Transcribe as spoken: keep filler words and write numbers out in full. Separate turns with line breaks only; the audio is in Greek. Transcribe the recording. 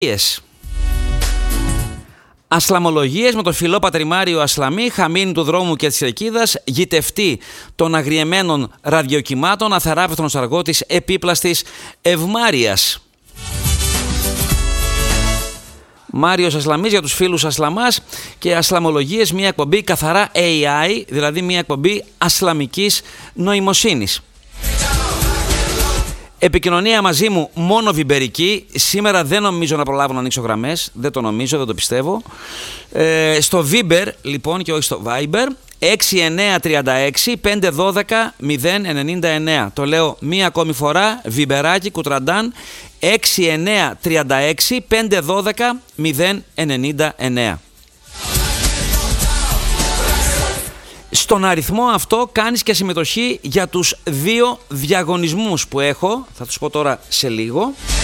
Ασλαμολογίες με το φιλό πατριμάριο Ασλαμί, χαμίνη του δρόμου και της Κερκίδας, γητευτή των αγριεμένων ραδιοκυμάτων, αθεράπευτον σαργό της επίπλαστης ευμάρειας. Μάριος Ασλαμής για τους φίλους Ασλαμάς και Ασλαμολογίες, μια εκπομπή καθαρά έι άι, δηλαδή μια εκπομπή ασλαμικής νοημοσύνης. Επικοινωνία μαζί μου μόνο βιμπερική. Σήμερα δεν νομίζω να προλάβω να ανοίξω γραμμές. Δεν το νομίζω, δεν το πιστεύω. Ε, στο Viber λοιπόν και όχι στο Viber. έξι εννιά τρία έξι πέντε ένα δύο μηδέν εννιά εννιά. Το λέω μία ακόμη φορά. Βιμπεράκι Κουτραντάν έξι εννιά τρία έξι πέντε ένα δύο μηδέν εννιά εννιά. Στον αριθμό αυτό κάνεις και συμμετοχή για τους δύο διαγωνισμούς που έχω. Θα τους πω τώρα σε λίγο.